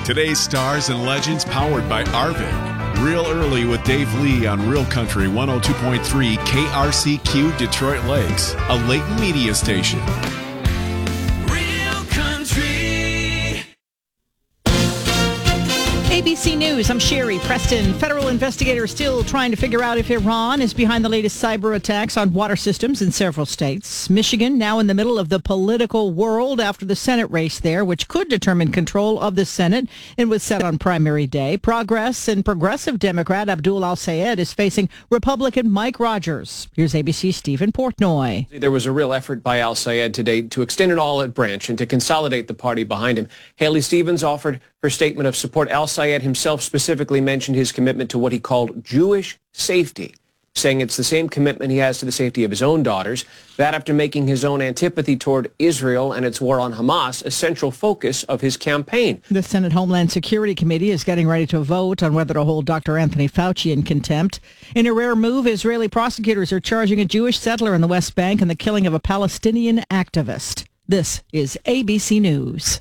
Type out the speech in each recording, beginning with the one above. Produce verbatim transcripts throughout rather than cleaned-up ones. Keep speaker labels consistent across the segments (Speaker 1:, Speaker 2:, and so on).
Speaker 1: Today's stars and legends powered by Arvig. Real early with Dave Lee on Real Country one oh two point three K R C Q Detroit Lakes, a Leighton media station.
Speaker 2: Real Country.
Speaker 3: A B C News, I'm Sherry Preston. Federal investigators still trying to figure out if Iran is behind the latest cyber attacks on water systems in several states. Michigan now in the middle of the political world after the Senate race there, which could determine control of the Senate and was set on primary day. Progress and progressive Democrat Abdul Al-Sayed is facing Republican Mike Rogers. Here's A B C's Stephen Portnoy.
Speaker 4: There was a real effort by Al-Sayed today to extend an olive branch and to consolidate the party behind him. Haley Stevens offered her statement of support. Al-Sayed himself specifically mentioned his commitment to what he called Jewish safety, saying it's the same commitment he has to the safety of his own daughters. That after making his own antipathy toward Israel and its war on Hamas a central focus of his campaign.
Speaker 3: The Senate Homeland Security Committee is getting ready to vote on whether to hold Doctor Anthony Fauci in contempt. In a rare move, Israeli prosecutors are charging a Jewish settler in the West Bank in the killing of a Palestinian activist. This is A B C News.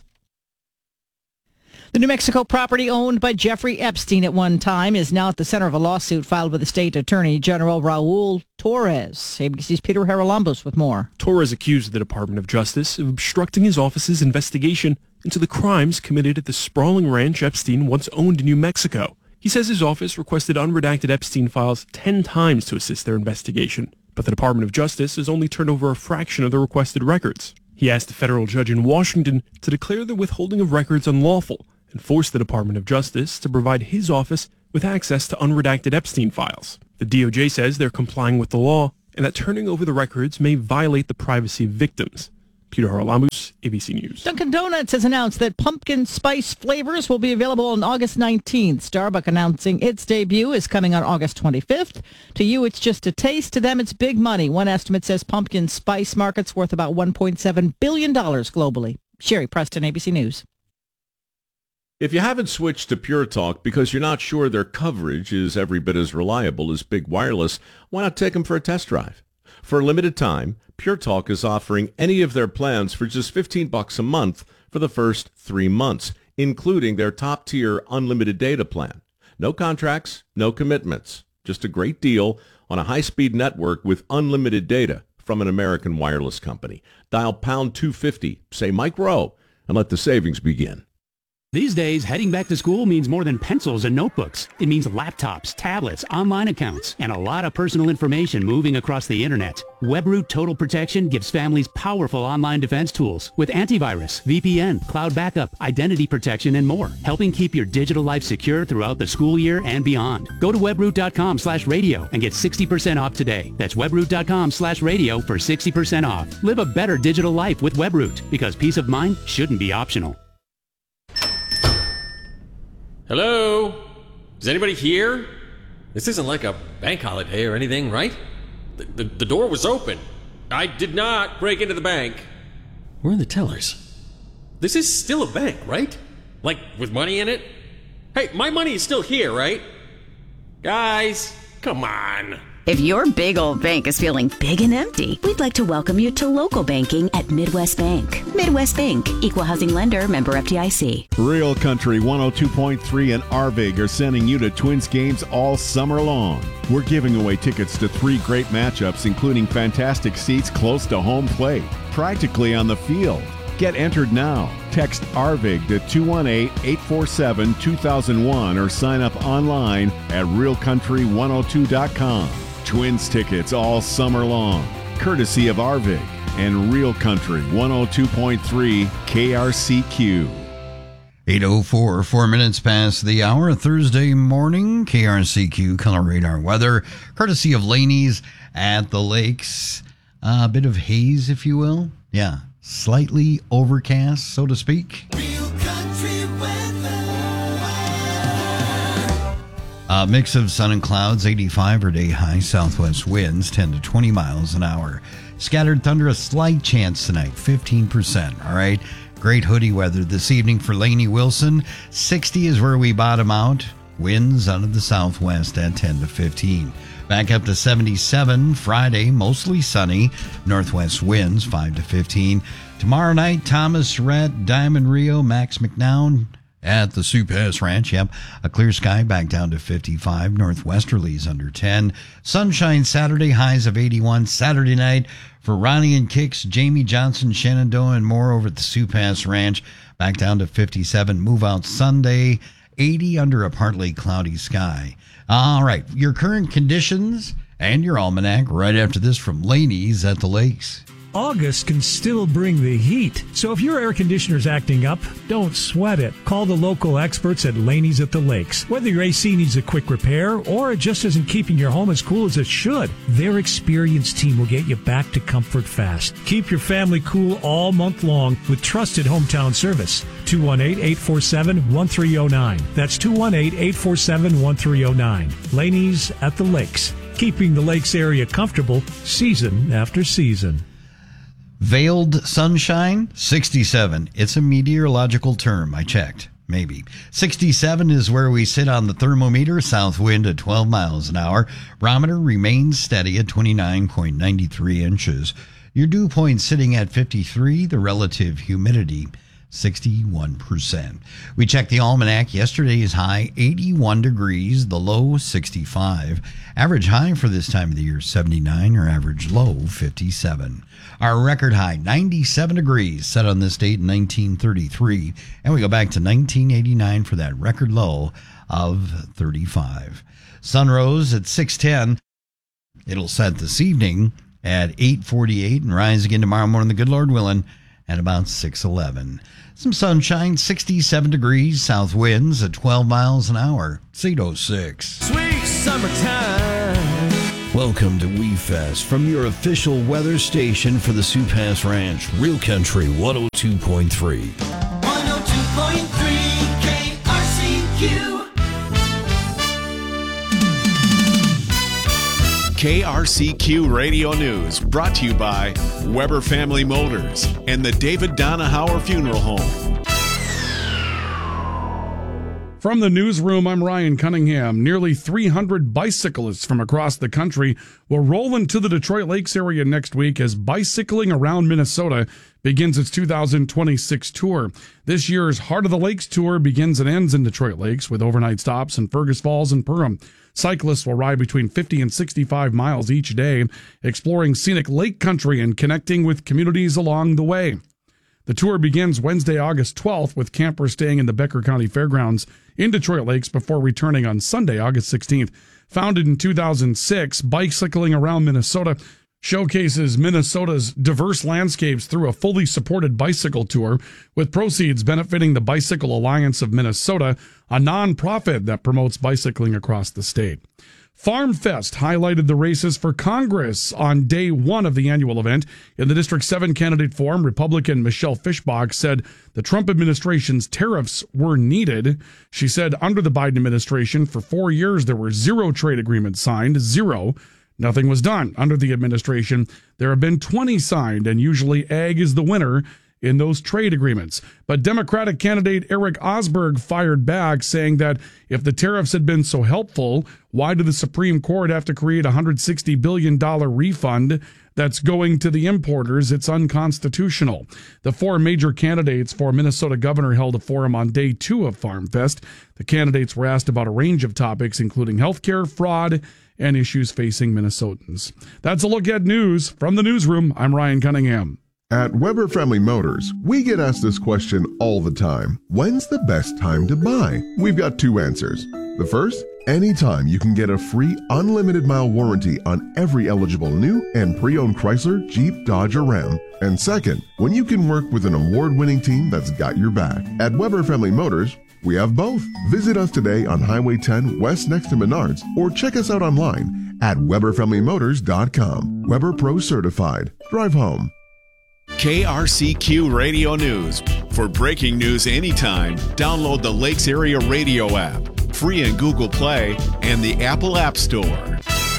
Speaker 3: The New Mexico property owned by Jeffrey Epstein at one time is now at the center of a lawsuit filed with the state attorney general Raul Torres. A B C's Peter Haralambos with more.
Speaker 5: Torres accused the Department of Justice of obstructing his office's investigation into the crimes committed at the sprawling ranch Epstein once owned in New Mexico. He says his office requested unredacted Epstein files ten times to assist their investigation, but the Department of Justice has only turned over a fraction of the requested records. He asked a federal judge in Washington to declare the withholding of records unlawful and force the Department of Justice to provide his office with access to unredacted Epstein files. The D O J says they're complying with the law and that turning over the records may violate the privacy of victims. Peter Haralambos, A B C News.
Speaker 3: Dunkin' Donuts has announced that pumpkin spice flavors will be available on August nineteenth. Starbucks announcing its debut is coming on August twenty-fifth. To you, it's just a taste. To them, it's big money. One estimate says pumpkin spice market's worth about one point seven billion dollars globally. Sherry Preston, A B C News.
Speaker 6: If you haven't switched to Pure Talk because you're not sure their coverage is every bit as reliable as Big Wireless, why not take them for a test drive? For a limited time, Pure Talk is offering any of their plans for just fifteen bucks a month for the first three months, including their top-tier unlimited data plan. No contracts, no commitments, just a great deal on a high-speed network with unlimited data from an American wireless company. Dial pound two fifty, say Mike Rowe, and let the savings begin.
Speaker 7: These days, heading back to school means more than pencils and notebooks. It means laptops, tablets, online accounts, and a lot of personal information moving across the internet. WebRoot Total Protection gives families powerful online defense tools with antivirus, V P N, cloud backup, identity protection, and more, helping keep your digital life secure throughout the school year and beyond. Go to webroot.com slash radio and get sixty percent off today. That's webroot.com slash radio for sixty percent off. Live a better digital life with WebRoot, because peace of mind shouldn't be optional.
Speaker 8: Hello? Is anybody here? This isn't like a bank holiday or anything, right? The, the, the door was open. I did not break into the bank. Where are the tellers? This is still a bank, right? Like, with money in it? Hey, my money is still here, right? Guys, come on.
Speaker 9: If your big old bank is feeling big and empty, we'd like to welcome you to local banking at Midwest Bank. Midwest Bank, equal housing lender, member F D I C.
Speaker 1: Real Country one oh two point three and Arvig are sending you to Twins games all summer long. We're giving away tickets to three great matchups, including fantastic seats close to home plate, practically on the field. Get entered now. Text Arvig to two one eight, eight four seven, two thousand one or sign up online at real country one oh two dot com. Twins tickets all summer long, courtesy of Arvig and Real Country one oh two point three K R C Q.
Speaker 10: eight oh four, four minutes past the hour, Thursday morning, K R C Q Color Radar weather, courtesy of Laney's at the Lakes. A uh, bit of haze, if you will. Yeah, slightly overcast, so to speak.
Speaker 2: Real Country weather.
Speaker 10: A mix of sun and clouds, eighty-five or day high, southwest winds, ten to twenty miles an hour. Scattered thunder, a slight chance tonight, fifteen percent, all right? Great hoodie weather this evening for Laney Wilson. sixty is where we bottom out. Winds out of the southwest at ten to fifteen. Back up to seventy-seven Friday, mostly sunny. Northwest winds five to fifteen. Tomorrow night, Thomas Rhett, Diamond Rio, Max McNown, at the Sioux Pass Ranch. Yep, a clear sky back down to fifty-five. Northwesterlies under ten. Sunshine Saturday, highs of eighty-one. Saturday night for Ronnie and Kicks, Jamie Johnson, Shenandoah, and more over at the Sioux Pass Ranch. Back down to fifty-seven. Move out Sunday, eighty under a partly cloudy sky. All right, your current conditions and your almanac right after this from Laney's at the Lakes.
Speaker 11: August can still bring the heat. So if your air conditioner's acting up, don't sweat it. Call the local experts at Laney's at the Lakes. Whether your A C needs a quick repair or it just isn't keeping your home as cool as it should, their experienced team will get you back to comfort fast. Keep your family cool all month long with trusted hometown service. two one eight, eight four seven, one three zero nine. That's two one eight, eight four seven, one three zero nine. Laney's at the Lakes. Keeping the Lakes area comfortable season after season.
Speaker 10: Veiled sunshine, sixty-seven. It's a meteorological term. I checked. Maybe. sixty-seven is where we sit on the thermometer. South wind at twelve miles an hour. Barometer remains steady at twenty-nine point nine three inches. Your dew point sitting at fifty-three. The relative humidity, sixty-one percent. We checked the almanac. Yesterday's high, eighty-one degrees. The low, sixty-five. Average high for this time of the year, seventy-nine. Or average low, fifty-seven. Our record high, ninety-seven degrees, set on this date in nineteen thirty-three. And we go back to nineteen eighty-nine for that record low of thirty-five. Sun rose at six ten. It'll set this evening at eight forty-eight and rise again tomorrow morning, the good Lord willing, at about six eleven. Some sunshine, sixty-seven degrees, south winds at twelve miles an hour. It's eight oh six.
Speaker 2: Sweet summertime.
Speaker 12: Welcome to We Fest from your official weather station for the Sioux Pass Ranch, Real Country one oh two point three.
Speaker 2: one oh two point three K R C Q.
Speaker 1: K R C Q Radio News, brought to you by Weber Family Motors and the David Donahauer Funeral Home.
Speaker 13: From the newsroom, I'm Ryan Cunningham. Nearly three hundred bicyclists from across the country will roll into the Detroit Lakes area next week as Bicycling Around Minnesota begins its two thousand twenty-six tour. This year's Heart of the Lakes tour begins and ends in Detroit Lakes with overnight stops in Fergus Falls and Perham. Cyclists will ride between fifty and sixty-five miles each day, exploring scenic lake country and connecting with communities along the way. The tour begins Wednesday, August twelfth, with campers staying in the Becker County Fairgrounds in Detroit Lakes before returning on Sunday, August sixteenth. Founded in two thousand six, Bicycling Around Minnesota showcases Minnesota's diverse landscapes through a fully supported bicycle tour, with proceeds benefiting the Bicycle Alliance of Minnesota, a nonprofit that promotes bicycling across the state. Farm Fest highlighted the races for Congress on day one of the annual event. In the District seven candidate forum, Republican Michelle Fischbach said the Trump administration's tariffs were needed. She said under the Biden administration, for four years, there were zero trade agreements signed, zero. Nothing was done. Under the administration, there have been twenty signed, and usually ag is the winner in those trade agreements. But Democratic candidate Eric Osberg fired back, saying that if the tariffs had been so helpful, why did the Supreme Court have to create a one hundred sixty billion dollars refund that's going to the importers? It's unconstitutional. The four major candidates for Minnesota governor held a forum on day two of Farm Fest. The candidates were asked about a range of topics, including healthcare, fraud, and issues facing Minnesotans. That's a look at news from the newsroom. I'm Ryan Cunningham.
Speaker 14: At Weber Family Motors, we get asked this question all the time. When's the best time to buy? We've got two answers. The first, anytime you can get a free unlimited mile warranty on every eligible new and pre-owned Chrysler, Jeep, Dodge, or Ram. And second, when you can work with an award-winning team that's got your back. At Weber Family Motors, we have both. Visit us today on Highway ten West next to Menards, or check us out online at Weber Family Motors dot com. Weber Pro Certified. Drive home.
Speaker 1: K R C Q Radio News. For breaking news anytime, download the Lakes Area Radio app, free in Google Play and the Apple App Store.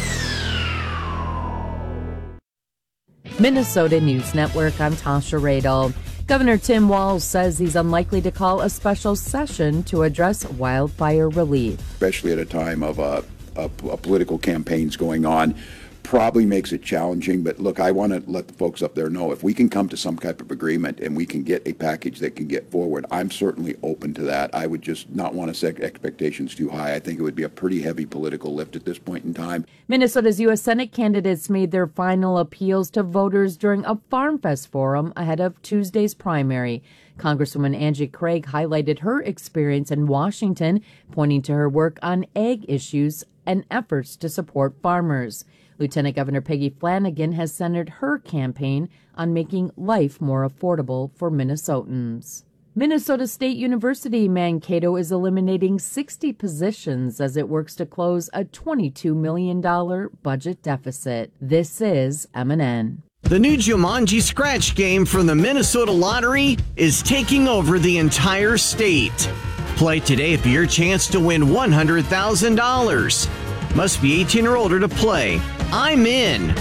Speaker 15: Minnesota News Network, I'm Tasha Radel. Governor Tim Walz says he's unlikely to call a special session to address wildfire relief.
Speaker 16: Especially at a time of uh, a, a political campaigns going on. probably makes it challenging. But look, I want to let the folks up there know if we can come to some type of agreement and we can get a package that can get forward, I'm certainly open to that. I would just not want to set expectations too high. I think it would be a pretty heavy political lift at this point in time.
Speaker 15: Minnesota's U S Senate candidates made their final appeals to voters during a Farm Fest forum ahead of Tuesday's primary. Congresswoman Angie Craig highlighted her experience in Washington, pointing to her work on ag issues and efforts to support farmers. Lieutenant Governor Peggy Flanagan has centered her campaign on making life more affordable for Minnesotans. Minnesota State University Mankato is eliminating sixty positions as it works to close a twenty-two million dollars budget deficit. This is M and N.
Speaker 17: The new Jumanji scratch game from the Minnesota Lottery is taking over the entire state. Play today for your chance to win one hundred thousand dollars. Must be eighteen or older to play. I'm in.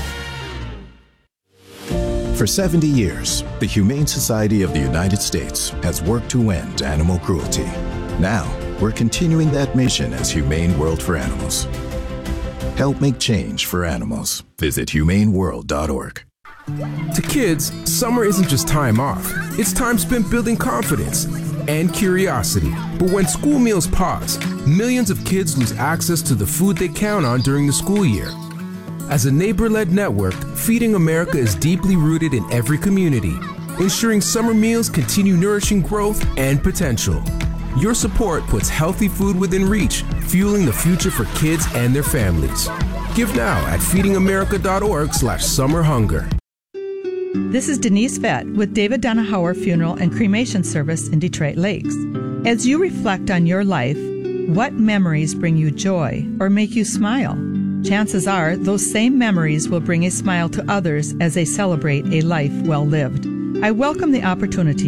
Speaker 18: For seventy years, the Humane Society of the United States has worked to end animal cruelty. Now, we're continuing that mission as Humane World for Animals. Help make change for animals. Visit humane world dot org.
Speaker 19: To kids, summer isn't just time off. It's time spent building confidence and curiosity. But when school meals pause, millions of kids lose access to the food they count on during the school year. As a neighbor-led network, Feeding America is deeply rooted in every community, ensuring summer meals continue nourishing growth and potential. Your support puts healthy food within reach, fueling the future for kids and their families. Give now at feeding america dot org slash summer hunger.
Speaker 20: This is Denise Vett with David Donahauer Funeral and Cremation Service in Detroit Lakes. As you reflect on your life, what memories bring you joy or make you smile? Chances are those same memories will bring a smile to others as they celebrate a life well lived. I welcome the opportunity